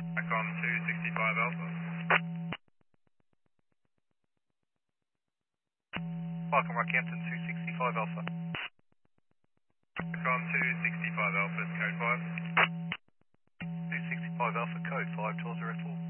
Back on 265 Alpha. Welcome, Rockhampton 265 Alpha. Back on 265 Alpha, code 5. 265 Alpha, code 5204.